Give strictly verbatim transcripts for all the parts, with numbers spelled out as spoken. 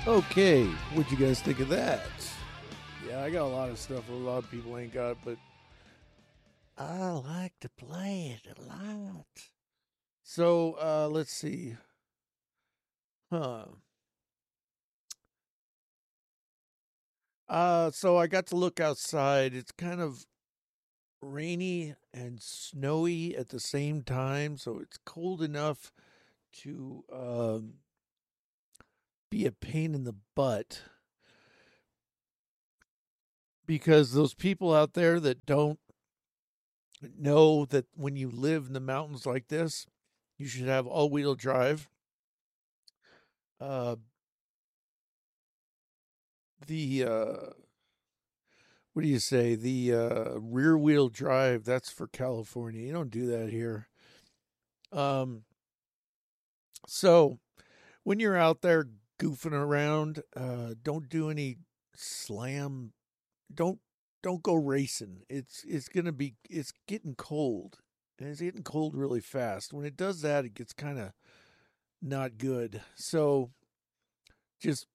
Okay, what'd you guys think of that? Yeah, I got a lot of stuff a lot of people ain't got, but I like to play it a lot. So, uh, let's see. Huh. Uh, so I got to look outside. It's kind of rainy and snowy at the same time, so it's cold enough to um, be a pain in the butt because those people out there that don't know that when you live in the mountains like this, you should have all wheel drive. Uh, the uh, what do you say? The uh, rear wheel drive. That's for California. You don't do that here. Um, so when you're out there goofing around, uh, don't do any slam. Don't don't go racing. It's it's gonna be it's getting cold, and it's getting cold really fast. When it does that, it gets kind of not good. So just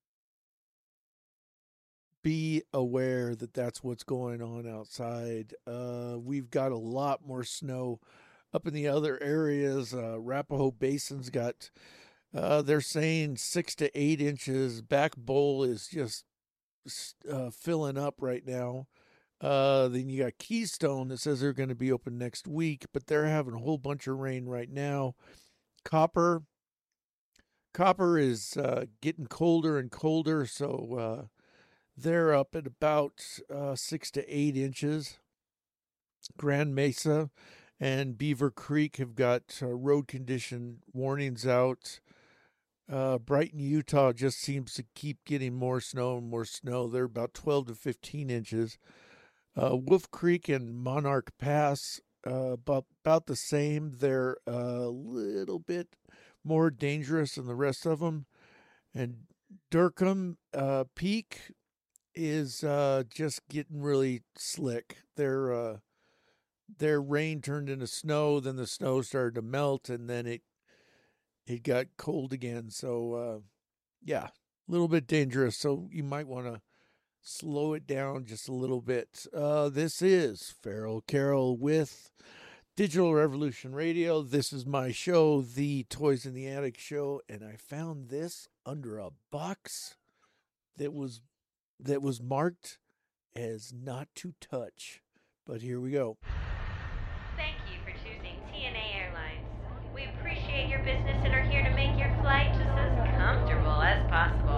be aware that that's what's going on outside. Uh, we've got a lot more snow up in the other areas. Uh, Arapahoe Basin's got, uh, they're saying six to eight inches. Back Bowl is just uh, filling up right now. Uh, then you got Keystone that says they're going to be open next week, but they're having a whole bunch of rain right now. Copper, Copper is uh, getting colder and colder, so uh, they're up at about uh, six to eight inches. Grand Mesa and Beaver Creek have got uh, road condition warnings out. Uh, Brighton, Utah just seems to keep getting more snow and more snow. They're about twelve to fifteen inches. Uh, Wolf Creek and Monarch Pass, uh, about, about the same. They're a little bit more dangerous than the rest of them. And Durkham uh, Peak is uh, just getting really slick. Their uh, their rain turned into snow, then the snow started to melt, and then it it got cold again. So uh, yeah, a little bit dangerous. So you might want to slow it down just a little bit. Uh, this is Feral Carol with Digital Revolution Radio. This is my show, the Toys in the Attic show, and I found this under a box that was that was marked as not to touch. But here we go. Thank you for choosing T N A Airlines. We appreciate your business and are here to make your flight just as comfortable as possible.